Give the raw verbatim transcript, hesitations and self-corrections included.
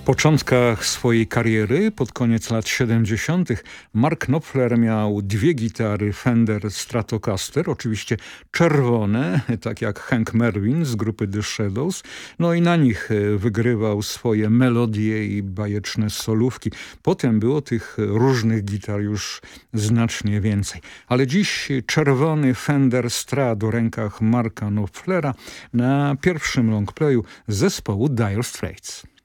początkach swojej kariery, pod koniec lat siedemdziesiątych, Mark Knopfler miał dwie gitary Fender Stratocaster, oczywiście czerwone, tak jak Hank Mervyn z grupy The Shadows, no i na nich wygrywał swoje melodie i bajeczne solówki. Potem było tych różnych gitar już znacznie więcej. Ale dziś czerwony Fender Strat w rękach Marka Knopflera na pierwszym longplayu zespołu Dire Straits.